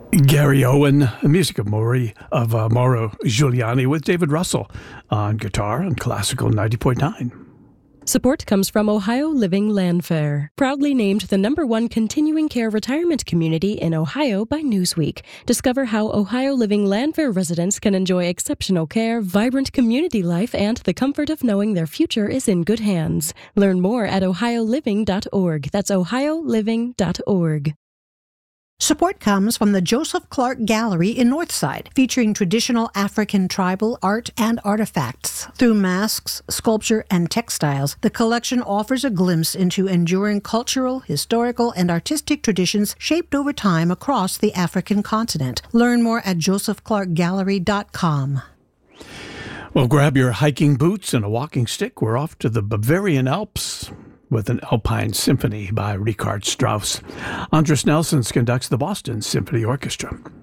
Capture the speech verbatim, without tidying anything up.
Gary Owen, the music of Maury of uh, Mauro Giuliani with David Russell on guitar and Classical ninety point nine. Support comes from Ohio Living Landfair, proudly named the number one continuing care retirement community in Ohio by Newsweek. Discover how Ohio Living Landfair residents can enjoy exceptional care, vibrant community life, and the comfort of knowing their future is in good hands. Learn more at ohio living dot org. That's ohio living dot org. Support comes from the Joseph Clark Gallery in Northside, featuring traditional African tribal art and artifacts. Through masks, sculpture, and textiles, the collection offers a glimpse into enduring cultural, historical, and artistic traditions shaped over time across the African continent. Learn more at joseph clark gallery dot com. Well, grab your hiking boots and a walking stick. We're off to the Bavarian Alps with an Alpine Symphony by Richard Strauss. Andres Nelsons conducts the Boston Symphony Orchestra.